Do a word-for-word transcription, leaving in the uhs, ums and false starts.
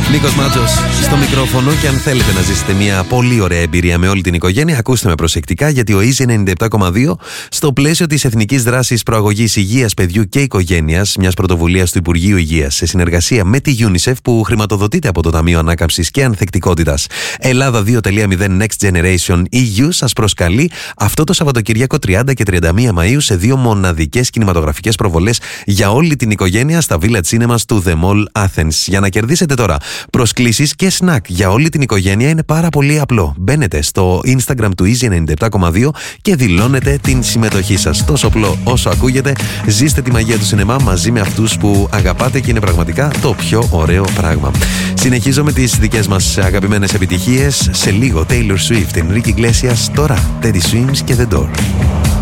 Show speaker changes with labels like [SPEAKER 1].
[SPEAKER 1] Νίκος Μάτζος στο μικρόφωνο, και αν θέλετε να ζήσετε μια πολύ ωραία εμπειρία με όλη την οικογένεια, ακούστε με προσεκτικά, γιατί ο Easy ενενήντα επτά κόμμα δύο, στο πλαίσιο της Εθνικής Δράσης Προαγωγής Υγείας Παιδιού και Οικογένειας, μιας πρωτοβουλίας του Υπουργείου Υγείας σε συνεργασία με τη UNICEF, που χρηματοδοτείται από το Ταμείο Ανάκαμψης και Ανθεκτικότητας Ελλάδα δύο κόμμα μηδέν Next Generation ι γιου, σας προσκαλεί αυτό το Σαββατοκύριακο τριάντα και τριάντα μία Μαΐου σε δύο μοναδικές κινηματογραφικές προβολές για όλη την οικογένεια στα Village Cinemas του The Mall Athens. Για να κερδίσετε τώρα προσκλήσεις και σνακ για όλη την οικογένεια είναι πάρα πολύ απλό. Μπαίνετε στο Instagram του Easy ενενήντα επτά κόμμα δύο και δηλώνετε την συμμετοχή σας. Τόσο απλό όσο ακούγεται. Ζήστε τη μαγεία του σινεμά μαζί με αυτούς που αγαπάτε και είναι πραγματικά το πιο ωραίο πράγμα. Συνεχίζω με τις δικές μας αγαπημένες επιτυχίες. Σε λίγο Taylor Swift, Enrique Iglesias, τώρα Teddy Swims και The Door.